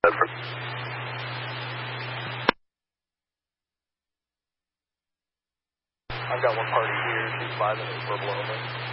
Bedford. I've got one party here, 25 and verbal over.